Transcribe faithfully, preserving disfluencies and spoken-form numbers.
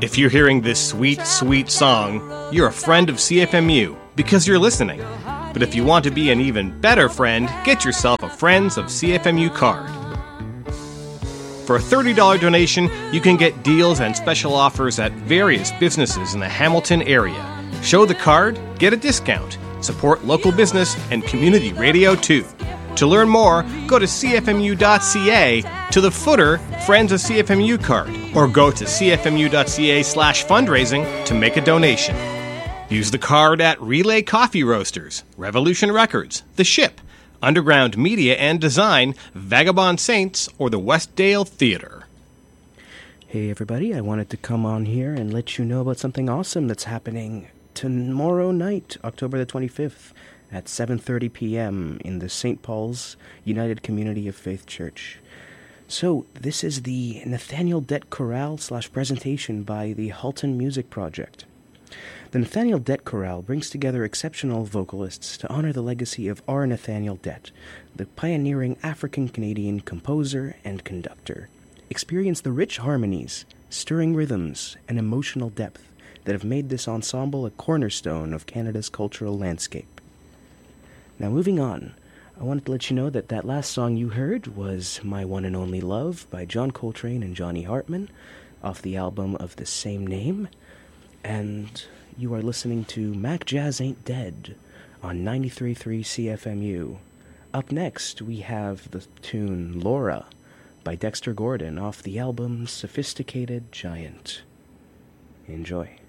If you're hearing this sweet, sweet song, you're a friend of C F M U because you're listening. But if you want to be an even better friend, get yourself a Friends of C F M U card. For a thirty dollars donation, you can get deals and special offers at various businesses in the Hamilton area. Show the card, get a discount. Support local business and community radio too. To learn more, go to c f m u dot c a to the footer Friends of C F M U card, or go to c f m u dot c a slash fundraising to make a donation. Use the card at Relay Coffee Roasters, Revolution Records, The Ship, Underground Media and Design, Vagabond Saints, or the Westdale Theater. Hey everybody, I wanted to come on here and let you know about something awesome that's happening tomorrow night, October the twenty-fifth, at seven thirty p.m. in the Saint Paul's United Community of Faith Church. So, this is the Nathaniel Dett Chorale slash presentation by the Halton Music Project. The Nathaniel Dett Chorale brings together exceptional vocalists to honor the legacy of R. Nathaniel Dett, the pioneering African-Canadian composer and conductor. Experience the rich harmonies, stirring rhythms, and emotional depth that have made this ensemble a cornerstone of Canada's cultural landscape. Now, moving on, I wanted to let you know that that last song you heard was My One and Only Love by John Coltrane and Johnny Hartman off the album of the same name. And you are listening to Mac Jazz Ain't Dead on ninety-three point three C F M U. Up next, we have the tune Laura by Dexter Gordon off the album Sophisticated Giant. Enjoy.